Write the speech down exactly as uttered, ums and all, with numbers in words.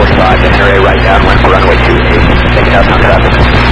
forty-five to enter a right downwind for runway two eight. Take it out on traffic.